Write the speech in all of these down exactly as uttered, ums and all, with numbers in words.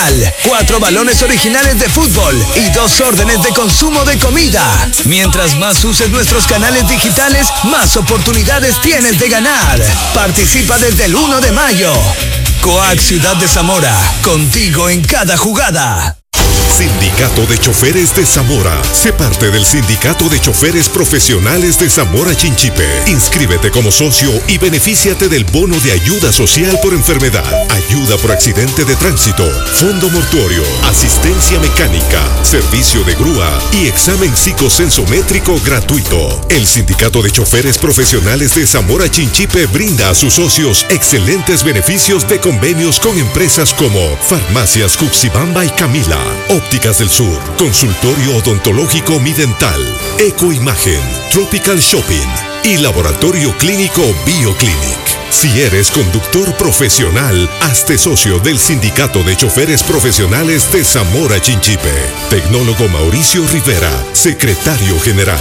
original, cuatro balones originales de fútbol y dos órdenes de consumo de comida. Mientras más uses nuestros canales digitales, más oportunidades tienes de ganar. Participa desde el uno de mayo. Coac Ciudad de Zamora, contigo en cada jugada. Sindicato de Choferes de Zamora. Sé parte del Sindicato de Choferes Profesionales de Zamora Chinchipe. Inscríbete como socio y benefíciate del bono de ayuda social por enfermedad, ayuda por accidente de tránsito, fondo mortuorio, asistencia mecánica, servicio de grúa y examen psicosensométrico gratuito. El Sindicato de Choferes Profesionales de Zamora Chinchipe brinda a sus socios excelentes beneficios de convenios con empresas como Farmacias Cuxibamba y Camila, Ópticas del Sur, Consultorio Odontológico Midental, Ecoimagen, Tropical Shopping y Laboratorio Clínico BioClinic. Si eres conductor profesional, hazte socio del Sindicato de Choferes Profesionales de Zamora Chinchipe. Tecnólogo Mauricio Rivera, Secretario General.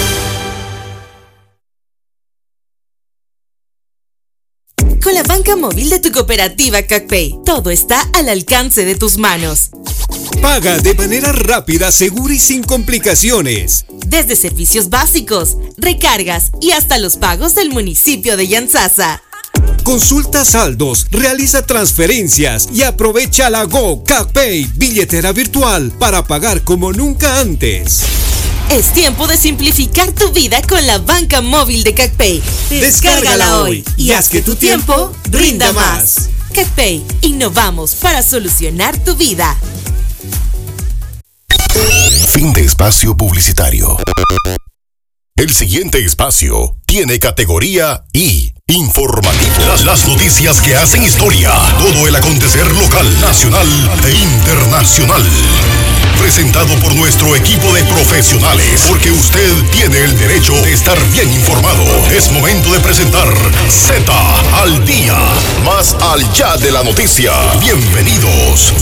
Con la banca móvil de tu cooperativa CacPay, todo está al alcance de tus manos. Paga de manera rápida, segura y sin complicaciones. Desde servicios básicos, recargas y hasta los pagos del municipio de Yantzaza. Consulta saldos, realiza transferencias y aprovecha la Go CacPay, billetera virtual, para pagar como nunca antes. Es tiempo de simplificar tu vida con la banca móvil de CacPay. Descárgala hoy y haz que tu tiempo rinda más. CacPay, innovamos para solucionar tu vida. Fin de espacio publicitario. El siguiente espacio tiene categoría I, informativo. Las, las noticias que hacen historia. Todo el acontecer local, nacional e internacional. Presentado por nuestro equipo de profesionales, porque usted tiene el derecho de estar bien informado. Es momento de presentar Z al día, más al ya de la noticia. Bienvenidos.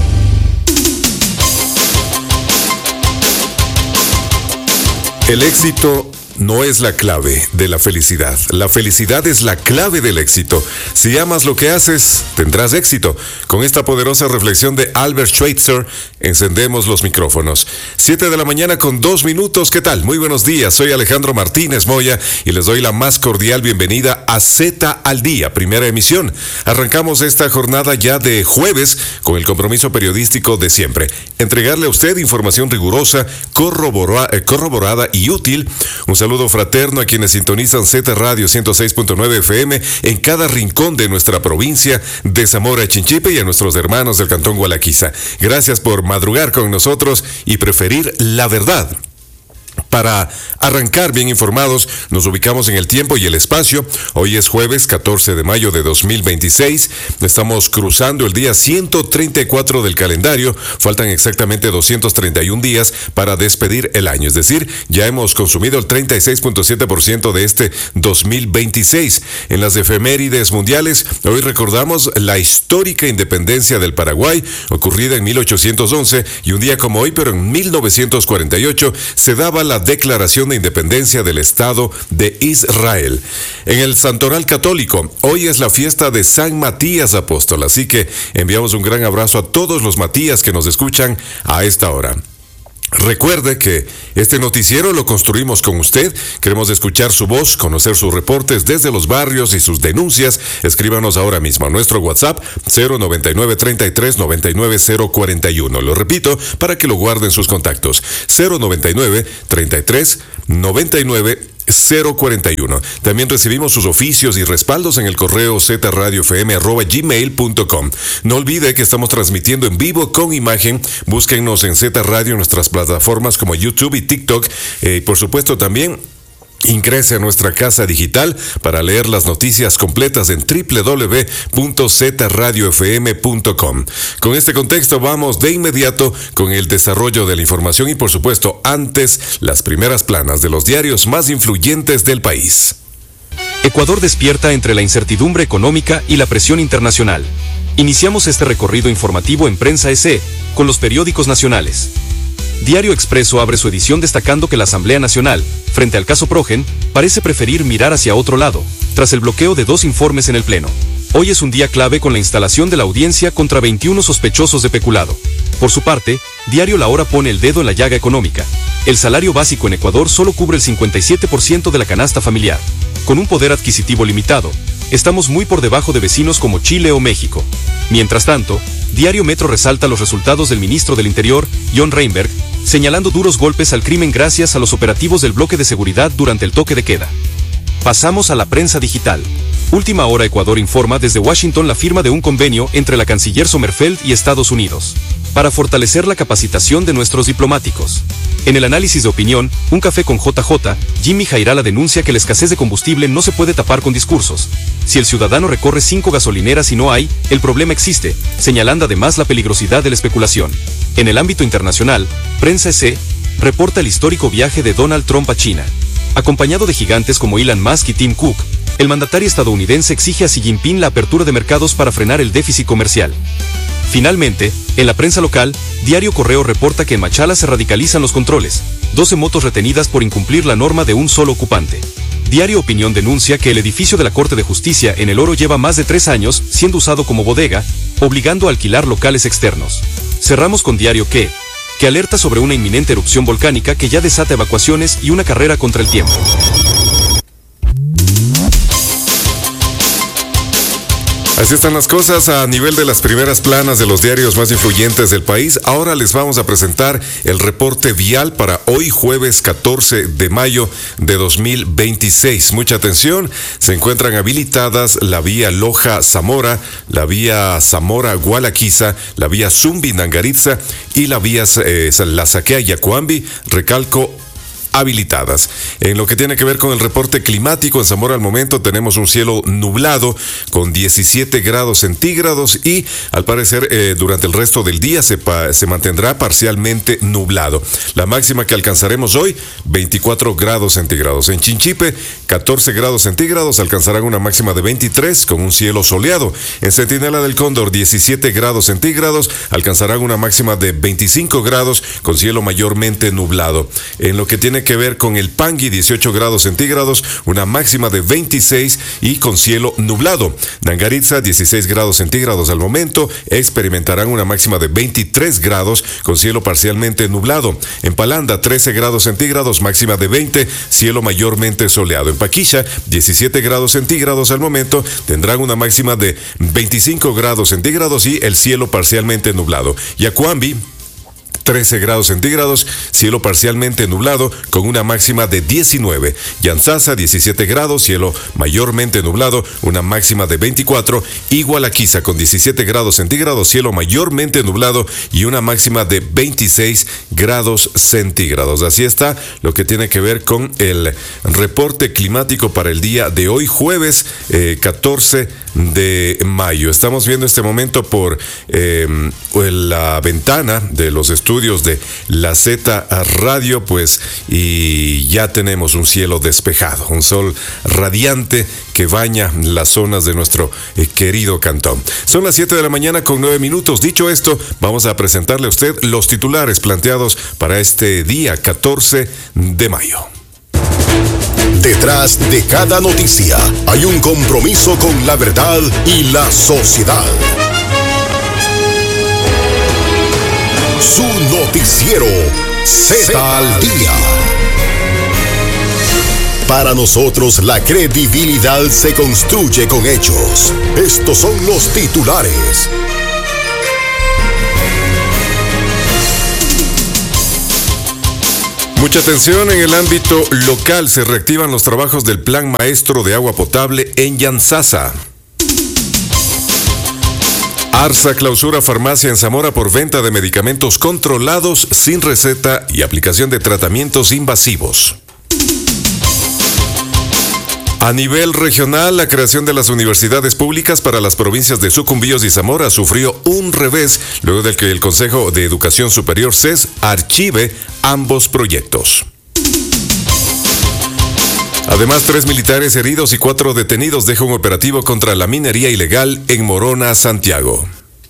El éxito no es la clave de la felicidad. La felicidad es la clave del éxito. Si amas lo que haces, tendrás éxito. Con esta poderosa reflexión de Albert Schweitzer, encendemos los micrófonos. Siete de la mañana con dos minutos. ¿Qué tal? Muy buenos días. Soy Alejandro Martínez Moya y les doy la más cordial bienvenida a Z al Día, primera emisión. Arrancamos esta jornada ya de jueves con el compromiso periodístico de siempre. Entregarle a usted información rigurosa, corrobora, eh, corroborada y útil. Un saludo fraterno a quienes sintonizan Z Radio ciento seis punto nueve F M en cada rincón de nuestra provincia de Zamora Chinchipe y a nuestros hermanos del Cantón Gualaquiza. Gracias por madrugar con nosotros y preferir la verdad. Para arrancar bien informados, nos ubicamos en el tiempo y el espacio. Hoy es jueves catorce de mayo de dos mil veintiséis. Estamos cruzando el día ciento treinta y cuatro del calendario. Faltan exactamente doscientos treinta y un días para despedir el año. Es decir, ya hemos consumido el treinta y seis punto siete por ciento de este dos mil veintiséis. En las efemérides mundiales, hoy recordamos la histórica independencia del Paraguay, ocurrida en mil ochocientos once, y un día como hoy, pero en mil novecientos cuarenta y ocho, se daba la Declaración de Independencia del Estado de Israel. En el Santoral Católico, hoy es la fiesta de San Matías Apóstol, así que enviamos un gran abrazo a todos los Matías que nos escuchan a esta hora. Recuerde que este noticiero lo construimos con usted. Queremos escuchar su voz, conocer sus reportes desde los barrios y sus denuncias. Escríbanos ahora mismo a nuestro WhatsApp cero noventa y nueve, treinta y tres, noventa y nueve, cero cuarenta y uno. Lo repito para que lo guarden sus contactos. cero noventa y nueve, treinta y tres, noventa y nueve, cero cuarenta y uno. También recibimos sus oficios y respaldos en el correo zradiofm arroba gmail punto com. No olvide que estamos transmitiendo en vivo con imagen. Búsquennos en Z Radio en nuestras plataformas como YouTube y TikTok. Eh, y por supuesto también ingrese a nuestra casa digital para leer las noticias completas en doble u doble u doble u punto z radio f m punto com. Con este contexto vamos de inmediato con el desarrollo de la información y por supuesto antes las primeras planas de los diarios más influyentes del país. Ecuador despierta entre la incertidumbre económica y la presión internacional. Iniciamos este recorrido informativo en Prensa E con los periódicos nacionales. Diario Expreso abre su edición destacando que la Asamblea Nacional, frente al caso Progen, parece preferir mirar hacia otro lado, tras el bloqueo de dos informes en el Pleno. Hoy es un día clave con la instalación de la audiencia contra veintiuno sospechosos de peculado. Por su parte, Diario La Hora pone el dedo en la llaga económica. El salario básico en Ecuador solo cubre el cincuenta y siete por ciento de la canasta familiar. Con un poder adquisitivo limitado, estamos muy por debajo de vecinos como Chile o México. Mientras tanto, Diario Metro resalta los resultados del ministro del Interior, John Reinberg, señalando duros golpes al crimen gracias a los operativos del bloque de seguridad durante el toque de queda. Pasamos a la prensa digital. Última Hora Ecuador informa desde Washington la firma de un convenio entre la canciller Sommerfeld y Estados Unidos para fortalecer la capacitación de nuestros diplomáticos. En el análisis de opinión, Un Café con J J, Jimmy Jairala denuncia que la escasez de combustible no se puede tapar con discursos. Si el ciudadano recorre cinco gasolineras y no hay, el problema existe, señalando además la peligrosidad de la especulación. En el ámbito internacional, Prensa E C reporta el histórico viaje de Donald Trump a China. Acompañado de gigantes como Elon Musk y Tim Cook, el mandatario estadounidense exige a Xi Jinping la apertura de mercados para frenar el déficit comercial. Finalmente, en la prensa local, Diario Correo reporta que en Machala se radicalizan los controles, doce motos retenidas por incumplir la norma de un solo ocupante. Diario Opinión denuncia que el edificio de la Corte de Justicia en El Oro lleva más de tres años siendo usado como bodega, obligando a alquilar locales externos. Cerramos con Diario que, que alerta sobre una inminente erupción volcánica que ya desata evacuaciones y una carrera contra el tiempo. Así están las cosas a nivel de las primeras planas de los diarios más influyentes del país. Ahora les vamos a presentar el reporte vial para hoy jueves catorce de mayo de dos mil veintiséis. Mucha atención, se encuentran habilitadas la vía Loja-Zamora, la vía Zamora-Gualaquiza, la vía Zumbi-Nangaritza y la vía eh, La Saquea-Yacuambi, recalco, habilitadas. En lo que tiene que ver con el reporte climático, en Zamora al momento tenemos un cielo nublado con diecisiete grados centígrados y al parecer eh, durante el resto del día se, pa se mantendrá parcialmente nublado. La máxima que alcanzaremos hoy, veinticuatro grados centígrados. En Chinchipe, catorce grados centígrados, alcanzarán una máxima de veintitrés con un cielo soleado. En Centinela del Cóndor, diecisiete grados centígrados, alcanzarán una máxima de veinticinco grados con cielo mayormente nublado. En lo que tiene que ver con el Pangui, dieciocho grados centígrados, una máxima de veintiséis y con cielo nublado. Nangaritza, dieciséis grados centígrados al momento, experimentarán una máxima de veintitrés grados con cielo parcialmente nublado. En Palanda, trece grados centígrados, máxima de veinte, cielo mayormente soleado. En Paquilla, diecisiete grados centígrados al momento, tendrán una máxima de veinticinco grados centígrados y el cielo parcialmente nublado. Yacuambi, trece grados centígrados, cielo parcialmente nublado con una máxima de diecinueve. Yanzasa, diecisiete grados, cielo mayormente nublado, una máxima de veinticuatro. Igualaquiza con diecisiete grados centígrados, cielo mayormente nublado y una máxima de veintiséis grados centígrados. Así está lo que tiene que ver con el reporte climático para el día de hoy, jueves eh, catorce de mayo. Estamos viendo este momento por eh, la ventana de los estudios de la Z Radio, pues, y ya tenemos un cielo despejado, un sol radiante que baña las zonas de nuestro eh, querido cantón. Son las siete de la mañana con nueve minutos. Dicho esto, vamos a presentarle a usted los titulares planteados para este día catorce de mayo. Detrás de cada noticia hay un compromiso con la verdad y la sociedad. Su noticiero Z al Día. Para nosotros la credibilidad se construye con hechos. Estos son los titulares. Mucha atención, en el ámbito local se reactivan los trabajos del Plan Maestro de Agua Potable en Yanzasa. ARSA clausura farmacia en Zamora por venta de medicamentos controlados sin receta y aplicación de tratamientos invasivos. A nivel regional, la creación de las universidades públicas para las provincias de Sucumbíos y Zamora sufrió un revés luego de que el Consejo de Educación Superior C E S archive ambos proyectos. Además, tres militares heridos y cuatro detenidos dejan un operativo contra la minería ilegal en Morona, Santiago.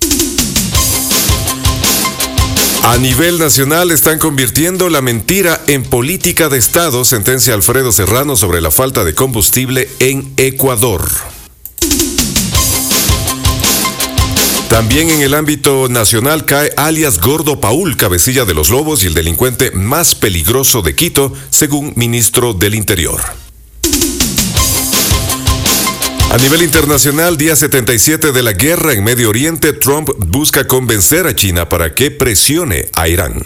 A nivel nacional están convirtiendo la mentira en política de Estado, sentencia Alfredo Serrano sobre la falta de combustible en Ecuador. También en el ámbito nacional cae alias Gordo Paul, cabecilla de los Lobos y el delincuente más peligroso de Quito, según ministro del Interior. A nivel internacional, día setenta y siete de la guerra en Medio Oriente, Trump busca convencer a China para que presione a Irán.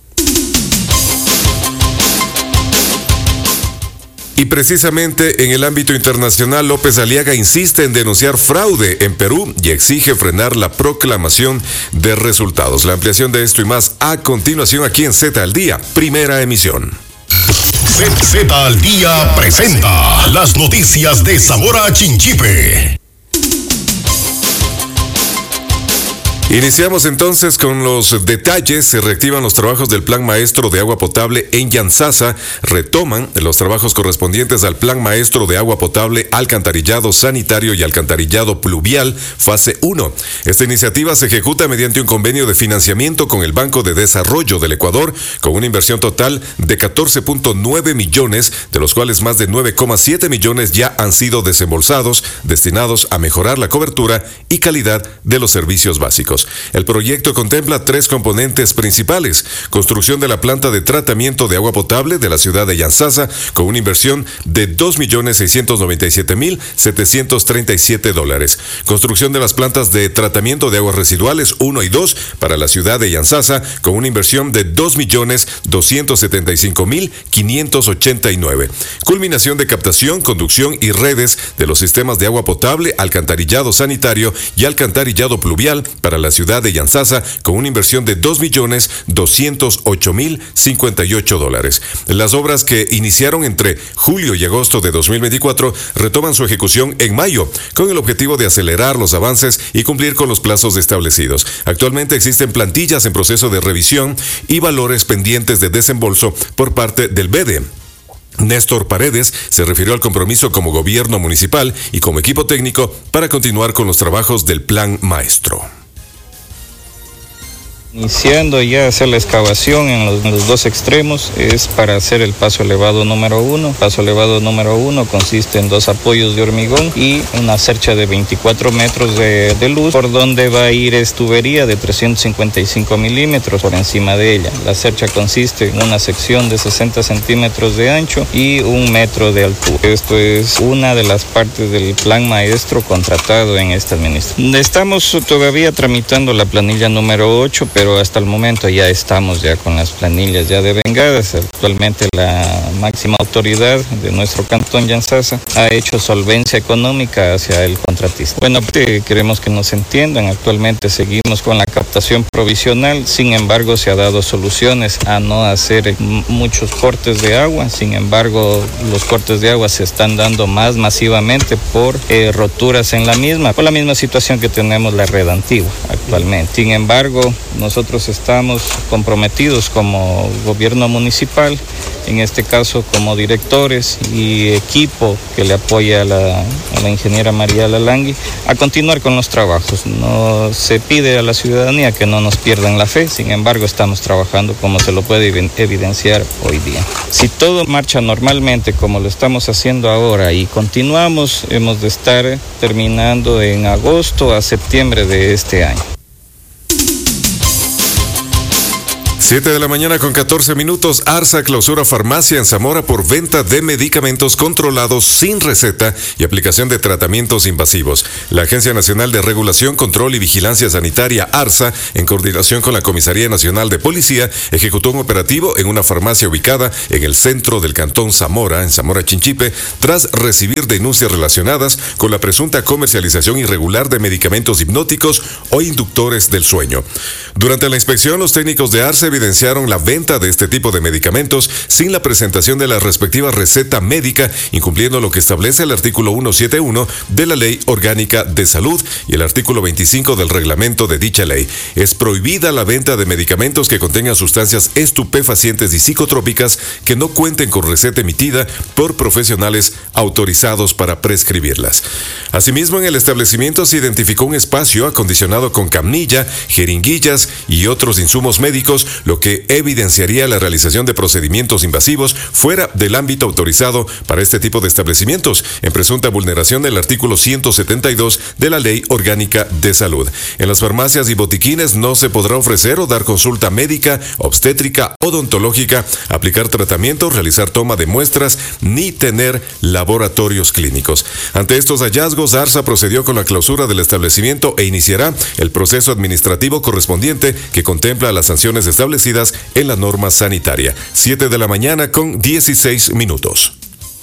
Y precisamente en el ámbito internacional, López Aliaga insiste en denunciar fraude en Perú y exige frenar la proclamación de resultados. La ampliación de esto y más a continuación aquí en Z al Día, primera emisión. Z al Día presenta las noticias de Zamora Chinchipe. Iniciamos entonces con los detalles. Se reactivan los trabajos del Plan Maestro de Agua Potable en Yantzaza. Retoman los trabajos correspondientes al Plan Maestro de Agua Potable, Alcantarillado Sanitario y Alcantarillado Pluvial, fase uno. Esta iniciativa se ejecuta mediante un convenio de financiamiento con el Banco de Desarrollo del Ecuador, con una inversión total de catorce punto nueve millones, de los cuales más de nueve coma siete millones ya han sido desembolsados, destinados a mejorar la cobertura y calidad de los servicios básicos. El proyecto contempla tres componentes principales: construcción de la planta de tratamiento de agua potable de la ciudad de Yantzaza, con una inversión de dos millones seiscientos noventa y siete mil setecientos treinta y siete dólares. Construcción de las plantas de tratamiento de aguas residuales uno y dos para la ciudad de Yantzaza, con una inversión de dos millones doscientos setenta y cinco mil quinientos ochenta y nueve. Culminación de captación, conducción y redes de los sistemas de agua potable, alcantarillado sanitario y alcantarillado pluvial para la ciudad de Yantzaza, con una inversión de dos millones doscientos ocho mil cincuenta y ocho dólares. Las obras, que iniciaron entre julio y agosto de dos mil veinticuatro, retoman su ejecución en mayo, con el objetivo de acelerar los avances y cumplir con los plazos establecidos. Actualmente existen plantillas en proceso de revisión y valores pendientes de desembolso por parte del B E D E. Néstor Paredes se refirió al compromiso como gobierno municipal y como equipo técnico para continuar con los trabajos del Plan Maestro. Iniciando ya hacer la excavación en los, en los dos extremos es para hacer el paso elevado número uno. Paso elevado número uno consiste en dos apoyos de hormigón y una cercha de veinticuatro metros de, de luz, por donde va a ir es tubería de trescientos cincuenta y cinco milímetros por encima de ella. La cercha consiste en una sección de sesenta centímetros de ancho y un metro de altura. Esto es una de las partes del Plan Maestro contratado en esta administración. Estamos todavía tramitando la planilla número ocho, pero pero hasta el momento ya estamos ya con las planillas ya devengadas. Actualmente la máxima autoridad de nuestro cantón Yantzaza ha hecho solvencia económica hacia el contratista. Bueno, queremos que nos entiendan, actualmente seguimos con la captación provisional, sin embargo se ha dado soluciones a no hacer muchos cortes de agua, sin embargo los cortes de agua se están dando más masivamente por eh, roturas en la misma, por la misma situación que tenemos la red antigua actualmente. Sin embargo, nosotros estamos comprometidos como gobierno municipal, en este caso como directores y equipo que le apoya a la, a la ingeniera María Lalangui, a continuar con los trabajos. No se pide a la ciudadanía que no nos pierdan la fe, sin embargo estamos trabajando como se lo puede evidenciar hoy día. Si todo marcha normalmente como lo estamos haciendo ahora y continuamos, hemos de estar terminando en agosto a septiembre de este año. siete de la mañana con catorce minutos. ARSA clausura farmacia en Zamora por venta de medicamentos controlados sin receta y aplicación de tratamientos invasivos. La Agencia Nacional de Regulación, Control y Vigilancia Sanitaria, ARSA, en coordinación con la Comisaría Nacional de Policía, ejecutó un operativo en una farmacia ubicada en el centro del cantón Zamora, en Zamora Chinchipe, tras recibir denuncias relacionadas con la presunta comercialización irregular de medicamentos hipnóticos o inductores del sueño. Durante la inspección, los técnicos de ARSA evidenciaron la venta de este tipo de medicamentos sin la presentación de la respectiva receta médica, incumpliendo lo que establece el artículo ciento setenta y uno de la Ley Orgánica de Salud y el artículo veinticinco del reglamento de dicha ley. Es prohibida la venta de medicamentos que contengan sustancias estupefacientes y psicotrópicas que no cuenten con receta emitida por profesionales autorizados para prescribirlas. Asimismo, en el establecimiento se identificó un espacio acondicionado con camilla, jeringuillas y otros insumos médicos lo que evidenciaría la realización de procedimientos invasivos fuera del ámbito autorizado para este tipo de establecimientos, en presunta vulneración del artículo ciento setenta y dos de la Ley Orgánica de Salud. En las farmacias y botiquines no se podrá ofrecer o dar consulta médica, obstétrica, odontológica, aplicar tratamientos, realizar toma de muestras, ni tener laboratorios clínicos. Ante estos hallazgos, ARSA procedió con la clausura del establecimiento e iniciará el proceso administrativo correspondiente que contempla las sanciones establecidas en la norma sanitaria. siete de la mañana con dieciséis minutos.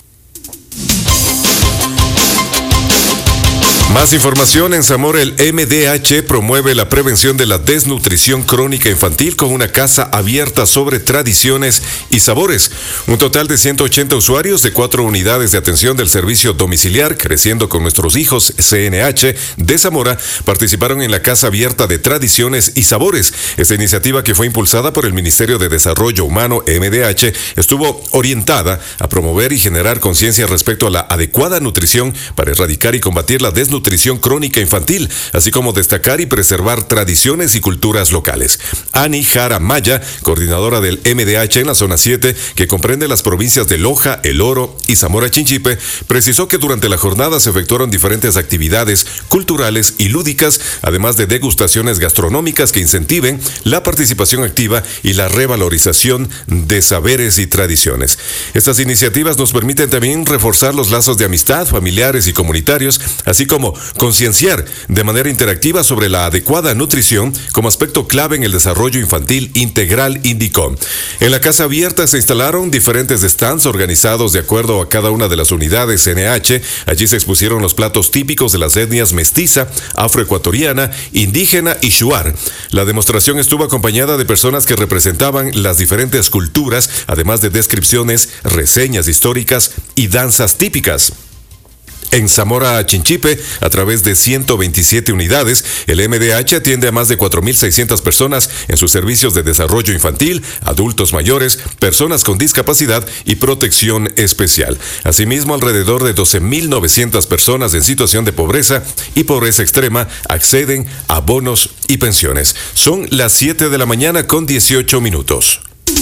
Más información. En Zamora, el M D H promueve la prevención de la desnutrición crónica infantil con una casa abierta sobre tradiciones y sabores. Un total de ciento ochenta usuarios de cuatro unidades de atención del servicio domiciliar Creciendo con Nuestros Hijos C N H de Zamora participaron en la casa abierta de tradiciones y sabores. Esta iniciativa, que fue impulsada por el Ministerio de Desarrollo Humano M D H, estuvo orientada a promover y generar conciencia respecto a la adecuada nutrición para erradicar y combatir la desnutrición nutrición crónica infantil, así como destacar y preservar tradiciones y culturas locales. Ani Jara Maya, coordinadora del M D H en la zona siete, que comprende las provincias de Loja, El Oro y Zamora Chinchipe, precisó que durante la jornada se efectuaron diferentes actividades culturales y lúdicas, además de degustaciones gastronómicas que incentiven la participación activa y la revalorización de saberes y tradiciones. Estas iniciativas nos permiten también reforzar los lazos de amistad familiares y comunitarios, así como concienciar de manera interactiva sobre la adecuada nutrición como aspecto clave en el desarrollo infantil integral, indicó. En la casa abierta se instalaron diferentes stands organizados de acuerdo a cada una de las unidades C N H. Allí se expusieron los platos típicos de las etnias mestiza, afroecuatoriana, indígena y shuar. La demostración estuvo acompañada de personas que representaban las diferentes culturas, además de descripciones, reseñas históricas y danzas típicas. En Zamora Chinchipe, a través de ciento veintisiete unidades, el M D H atiende a más de cuatro mil seiscientas personas en sus servicios de desarrollo infantil, adultos mayores, personas con discapacidad y protección especial. Asimismo, alrededor de doce mil novecientas personas en situación de pobreza y pobreza extrema acceden a bonos y pensiones. Son las siete de la mañana con dieciocho minutos.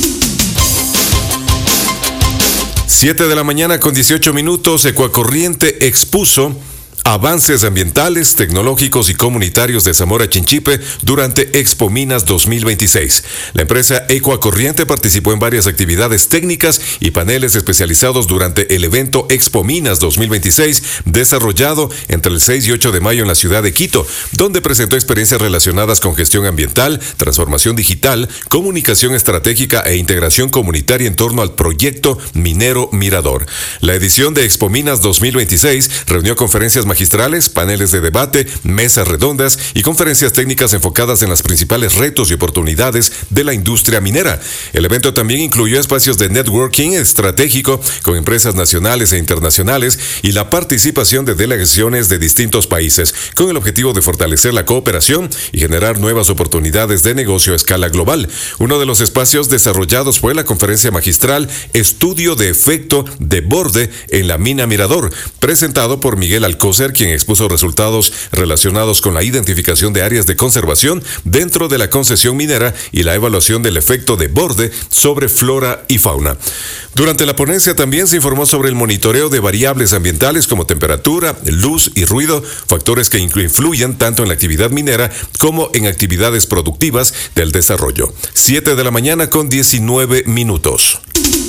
siete de la mañana con dieciocho minutos, Ecuacorriente expuso avances ambientales, tecnológicos y comunitarios de Zamora Chinchipe durante Expo Minas dos mil veintiséis. La empresa Ecuacorriente participó en varias actividades técnicas y paneles especializados durante el evento Expo Minas dos mil veintiséis, desarrollado entre el seis y ocho de mayo en la ciudad de Quito, donde presentó experiencias relacionadas con gestión ambiental, transformación digital, comunicación estratégica e integración comunitaria en torno al proyecto minero Mirador. La edición de Expo Minas dos mil veintiséis reunió conferencias magistrales, paneles de debate, mesas redondas y conferencias técnicas enfocadas en los principales retos y oportunidades de la industria minera. El evento también incluyó espacios de networking estratégico con empresas nacionales e internacionales y la participación de delegaciones de distintos países, con el objetivo de fortalecer la cooperación y generar nuevas oportunidades de negocio a escala global. Uno de los espacios desarrollados fue la conferencia magistral Estudio de Efecto de Borde en la Mina Mirador, presentado por Miguel Alcócer, quien expuso resultados relacionados con la identificación de áreas de conservación dentro de la concesión minera y la evaluación del efecto de borde sobre flora y fauna. Durante la ponencia también se informó sobre el monitoreo de variables ambientales como temperatura, luz y ruido, factores que influyen tanto en la actividad minera como en actividades productivas del desarrollo. siete de la mañana con diecinueve minutos.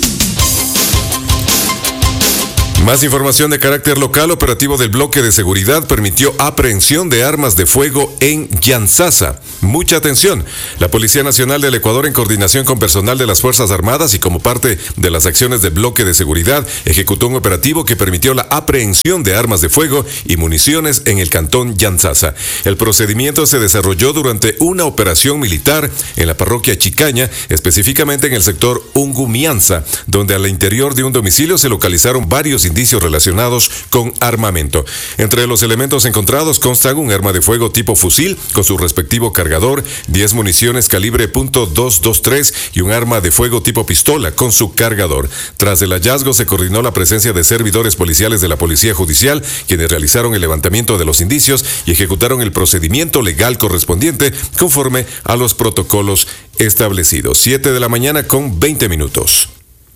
Más información de carácter local. Operativo del bloque de seguridad permitió aprehensión de armas de fuego en Yanzasa. Mucha atención. La Policía Nacional del Ecuador, en coordinación con personal de las Fuerzas Armadas y como parte de las acciones del bloque de seguridad, ejecutó un operativo que permitió la aprehensión de armas de fuego y municiones en el cantón Yanzasa. El procedimiento se desarrolló durante una operación militar en la parroquia Chicaña, específicamente en el sector Ungumianza, donde al interior de un domicilio se localizaron varios indicios relacionados con armamento. Entre los elementos encontrados constan un arma de fuego tipo fusil con su respectivo cargador, diez municiones calibre punto doscientos veintitrés y un arma de fuego tipo pistola con su cargador. Tras el hallazgo se coordinó la presencia de servidores policiales de la Policía Judicial, quienes realizaron el levantamiento de los indicios y ejecutaron el procedimiento legal correspondiente conforme a los protocolos establecido. siete de la mañana con veinte minutos.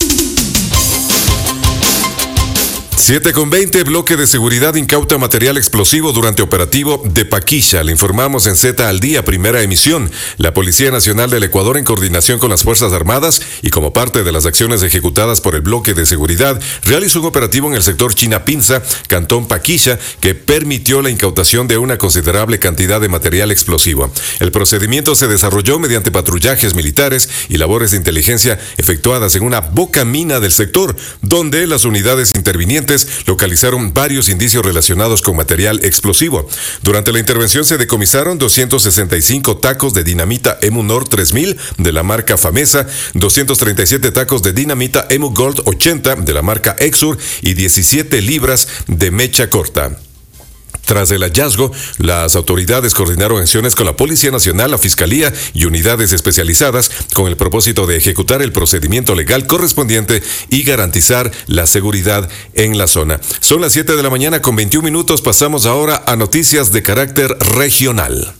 siete con veinte, bloque de seguridad incauta material explosivo durante operativo de Paquilla. Le informamos en Z al día, primera emisión. La Policía Nacional del Ecuador, en coordinación con las Fuerzas Armadas y como parte de las acciones ejecutadas por el bloque de seguridad, realizó un operativo en el sector Chinapinza, cantón Paquilla, que permitió la incautación de una considerable cantidad de material explosivo. El procedimiento se desarrolló mediante patrullajes militares y labores de inteligencia efectuadas en una bocamina del sector, donde las unidades intervinientes localizaron varios indicios relacionados con material explosivo. Durante la intervención se decomisaron doscientos sesenta y cinco tacos de dinamita Emunor tres mil de la marca Famesa, doscientos treinta y siete tacos de dinamita Emu Gold ochenta de la marca Exur y diecisiete libras de mecha corta. Tras el hallazgo, las autoridades coordinaron acciones con la Policía Nacional, la Fiscalía y unidades especializadas con el propósito de ejecutar el procedimiento legal correspondiente y garantizar la seguridad en la zona. Son las siete de la mañana con veintiún minutos. Pasamos ahora a noticias de carácter regional.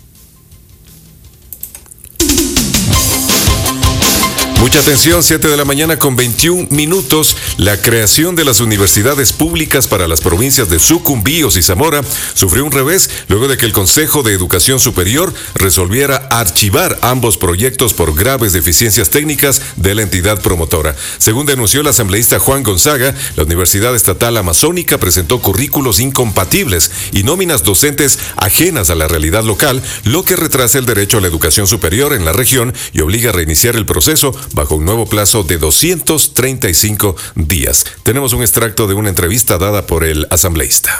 Mucha atención, siete de la mañana con veintiún minutos. La creación de las universidades públicas para las provincias de Sucumbíos y Zamora sufrió un revés luego de que el Consejo de Educación Superior resolviera archivar ambos proyectos por graves deficiencias técnicas de la entidad promotora. Según denunció el asambleísta Juan Gonzaga, la Universidad Estatal Amazónica presentó currículos incompatibles y nóminas docentes ajenas a la realidad local, lo que retrasa el derecho a la educación superior en la región y obliga a reiniciar el proceso bajo un nuevo plazo de doscientos treinta y cinco días. Tenemos un extracto de una entrevista dada por el asambleísta.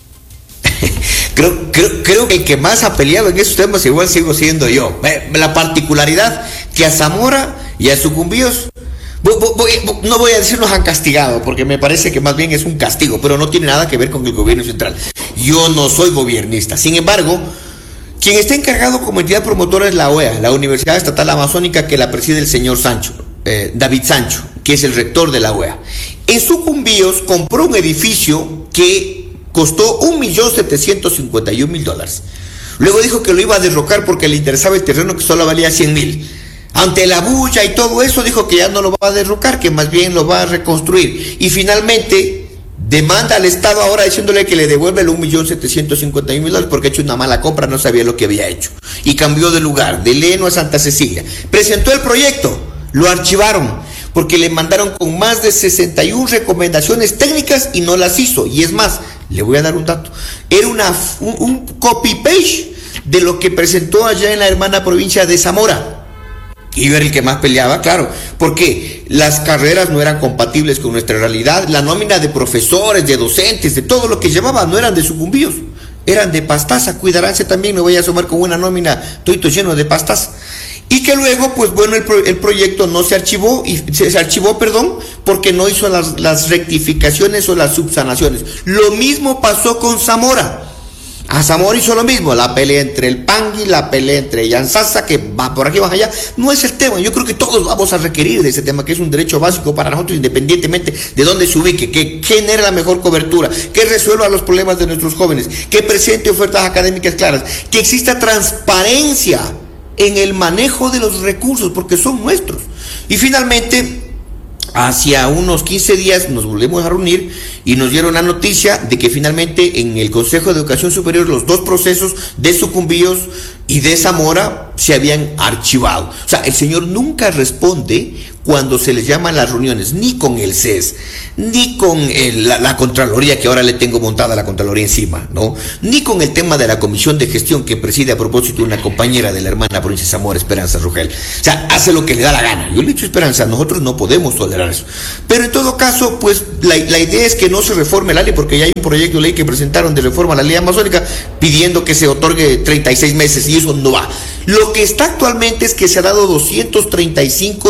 Creo, creo, creo que el que más ha peleado en esos temas igual sigo siendo yo. La particularidad que a Zamora y a Sucumbíos, voy, voy, no voy a decir nos han castigado, porque me parece que más bien es un castigo, pero no tiene nada que ver con el gobierno central. Yo no soy gobiernista. Sin embargo, quien está encargado como entidad promotora es la U E A, la Universidad Estatal Amazónica, que la preside el señor Sancho, eh, David Sancho, que es el rector de la U E A. En Sucumbíos compró un edificio que costó un millón setecientos cincuenta y un mil dólares. Luego dijo que lo iba a derrocar porque le interesaba el terreno, que solo valía cien mil. Ante la bulla y todo eso, dijo que ya no lo va a derrocar, que más bien lo va a reconstruir. Y finalmente demanda al Estado ahora diciéndole que le devuelve el un millón setecientos cincuenta y un mil dólares porque ha hecho una mala compra, no sabía lo que había hecho. Y cambió de lugar, de Leno a Santa Cecilia. Presentó el proyecto, lo archivaron, porque le mandaron con más de sesenta y una recomendaciones técnicas y no las hizo. Y es más, le voy a dar un dato. Era una, un, un copy-paste de lo que presentó allá en la hermana provincia de Zamora. Y yo era el que más peleaba, claro, porque las carreras no eran compatibles con nuestra realidad, la nómina de profesores, de docentes, de todo lo que llevaba, no eran de Sucumbíos, eran de Pastaza. Cuidaránse también, me voy a asomar con una nómina, todo lleno de Pastaza. Y que luego, pues bueno, el, pro, el proyecto no se archivó, y se, se archivó, perdón, porque no hizo las, las rectificaciones o las subsanaciones. Lo mismo pasó con Zamora. A Zamora hizo lo mismo, la pelea entre el Pangui, la pelea entre Yansasa, que va por aquí, va allá. No es el tema, yo creo que todos vamos a requerir de ese tema, que es un derecho básico para nosotros, independientemente de dónde se ubique, que genere la mejor cobertura, que resuelva los problemas de nuestros jóvenes, que presente ofertas académicas claras, que exista transparencia en el manejo de los recursos, porque son nuestros. Y finalmente, hacia unos quince días nos volvemos a reunir y nos dieron la noticia de que finalmente en el Consejo de Educación Superior los dos procesos de Sucumbíos y de Zamora se habían archivado. O sea, el señor nunca responde cuando se les llaman las reuniones, ni con el C E S, ni con el, la, la Contraloría, que ahora le tengo montada la Contraloría encima, ¿no? Ni con el tema de la Comisión de Gestión que preside a propósito una compañera de la hermana provincia de Zamora, Esperanza Rugel. O sea, hace lo que le da la gana. Yo le he dicho, Esperanza, nosotros no podemos tolerar eso. Pero en todo caso, pues la, la idea es que no se reforme la ley, porque ya hay un proyecto de ley que presentaron de reforma a la ley amazónica pidiendo que se otorgue treinta y seis meses, y eso no va. Lo que está actualmente es que se ha dado doscientos treinta y cinco